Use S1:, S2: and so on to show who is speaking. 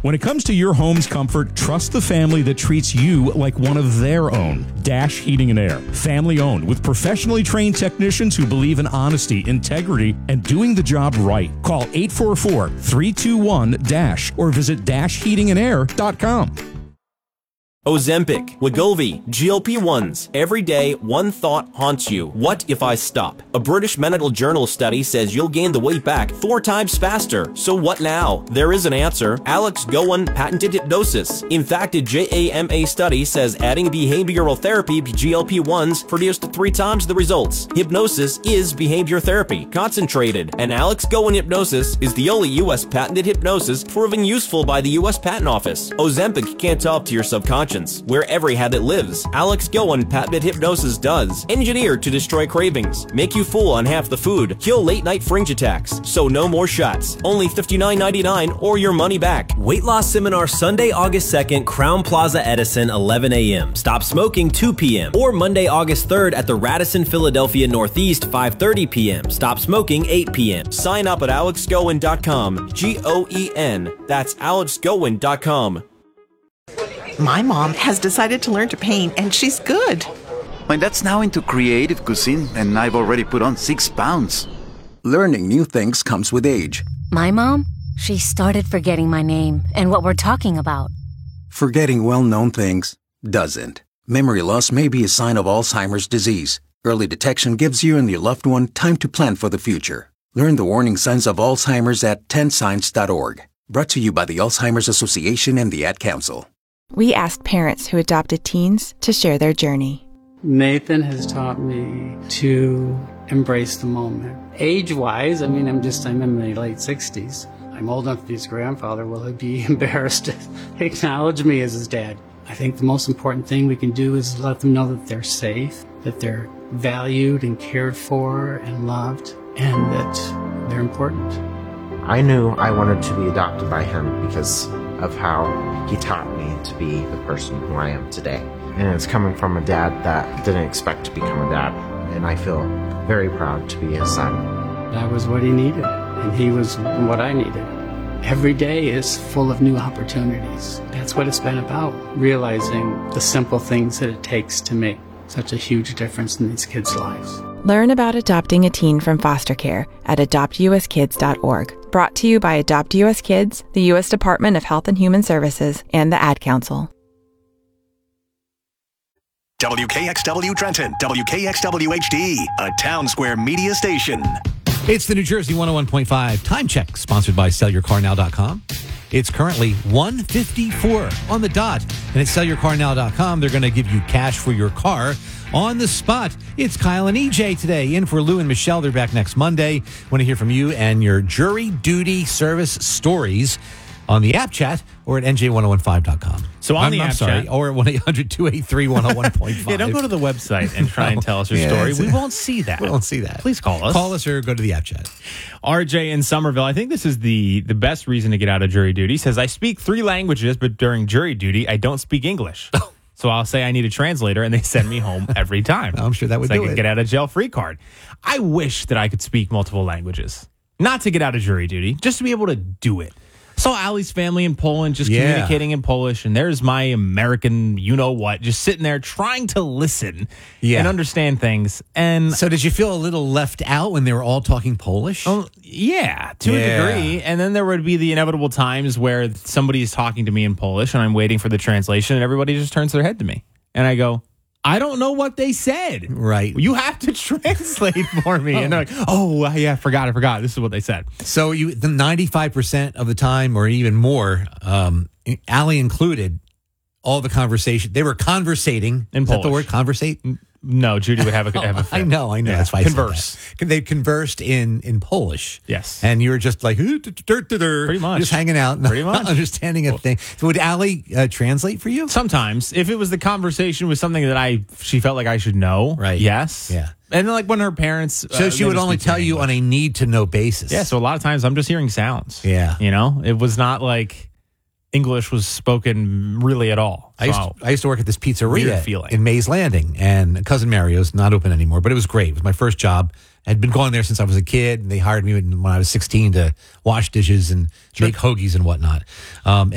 S1: When it comes to your home's comfort, trust the family that treats you like one of their own. Dash Heating and Air. Family owned with professionally trained technicians who believe in honesty, integrity, and doing the job right. Call 844-321-DASH or visit dashheatingandair.com.
S2: Ozempic, Wegovy, GLP-1s. Every day, one thought haunts you. What if I stop? A British Medical Journal study says you'll gain the weight back 4 times faster. So what now? There is an answer. Alex Gowan patented hypnosis. In fact, a JAMA study says adding behavioral therapy, GLP-1s, produced 3 times the results. Hypnosis is behavior therapy, concentrated, and Alex Gowan hypnosis is the only U.S. patented hypnosis proven useful by the U.S. Patent Office. Ozempic can't talk to your subconscious, where every habit lives. Alex Gowan patented hypnosis does. Engineered to destroy cravings, make you full on half the food, kill late-night fringe attacks. So no more shots. Only $59.99 or your money back.
S3: Weight loss seminar Sunday, August 2nd, Crown Plaza Edison, 11 a.m. Stop smoking, 2 p.m. Or Monday, August 3rd at the Radisson Philadelphia Northeast, 5:30 p.m. Stop smoking, 8 p.m.
S2: Sign up at alexgowan.com. G-O-E-N. That's alexgowan.com.
S4: My mom has decided to learn to paint, and she's good.
S5: My dad's now into creative cuisine, and I've already put on 6 pounds.
S6: Learning new things comes with age.
S7: My mom? She started forgetting my name and what we're talking about.
S6: Forgetting well-known things doesn't. Memory loss may be a sign of Alzheimer's disease. Early detection gives you and your loved one time to plan for the future. Learn the warning signs of Alzheimer's at 10signs.org. Brought to you by the Alzheimer's Association and the Ad Council.
S8: We asked parents who adopted teens to share their journey.
S9: Nathan has taught me to embrace the moment. Age-wise, I'm in my late 60s. I'm old enough to be his grandfather. Will he be embarrassed to acknowledge me as his dad? I think the most important thing we can do is let them know that they're safe, that they're valued and cared for and loved, and that they're important.
S10: I knew I wanted to be adopted by him because of how he taught me to be the person who I am today. And it's coming from a dad that didn't expect to become a dad. And I feel very proud to be his son.
S9: That was what he needed, and he was what I needed. Every day is full of new opportunities. That's what it's been about, realizing the simple things that it takes to make such a huge difference in these kids' lives.
S8: Learn about adopting a teen from foster care at adoptuskids.org. Brought to you by Adopt U.S. Kids, the U.S. Department of Health and Human Services, and the Ad Council.
S11: WKXW Trenton, WKXW HD, a Town Square media station.
S12: It's the New Jersey 101.5 Time Check, sponsored by SellYourCarNow.com. It's currently 1:54 on the dot. And at SellYourCarNow.com, they're going to give you cash for your car on the spot. It's Kyle and EJ today. In for Lou and Michelle. They're back next Monday. Want to hear from you and your jury duty service stories on the app chat or at NJ1015.com.
S13: So on the app chat.
S12: Or at 1-800-283-101.5.
S13: Yeah, don't go to the website and try and tell us your story. We won't see that.
S12: We won't see that.
S13: Please call us.
S12: Call us or go to the app chat.
S13: RJ in Somerville, I think this is the best reason to get out of jury duty. Says, I speak 3 languages, but during jury duty, I don't speak English. So I'll say I need a translator, and they send me home every time.
S12: I'm sure that would do
S13: I can get out of jail free card. I wish that I could speak multiple languages. Not to get out of jury duty, just to be able to do it. Saw Ali's family in Poland just communicating in Polish, and there's my American you-know-what just sitting there trying to listen and understand things. And
S12: so did you feel a little left out when they were all talking Polish?
S13: Yeah, to a degree. And then there would be the inevitable times where somebody is talking to me in Polish, and I'm waiting for the translation, and everybody just turns their head to me. And I go, I don't know what they said.
S12: Right.
S13: You have to translate for me. And they're like, oh, yeah, I forgot. This is what they said.
S12: So the 95% of the time or even more, Ali included, all the conversation. They were conversating.
S13: In Polish.
S12: Is that the word, conversate?
S13: No, Judy would have a fit.
S12: I know.
S13: Yeah.
S12: That's why
S13: Converse.
S12: They conversed in Polish.
S13: Yes.
S12: And you were just like,
S13: pretty much.
S12: Just hanging out,
S13: pretty much.
S12: Understanding a thing. So would Ali translate for you?
S13: Sometimes. If it was the conversation was something that she felt like I should know.
S12: Right.
S13: Yes.
S12: Yeah.
S13: And like when her parents.
S12: So she would only tell you on a need to know basis.
S13: Yeah. So a lot of times I'm just hearing sounds.
S12: Yeah.
S13: You know, it was not like English was spoken really at all.
S12: I used to work at this pizzeria in Mays Landing, and Cousin Mario's not open anymore, but it was great. It was my first job. I had been going there since I was a kid, and they hired me when I was 16 to wash dishes and make hoagies and whatnot.